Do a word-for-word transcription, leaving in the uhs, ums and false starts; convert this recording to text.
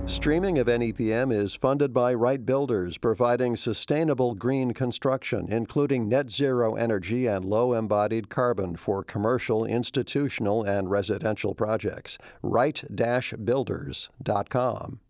Streaming of N E P M is funded by Wright Builders, providing sustainable green construction, including net zero energy and low embodied carbon for commercial, institutional, and residential projects. Wright Builders dot com.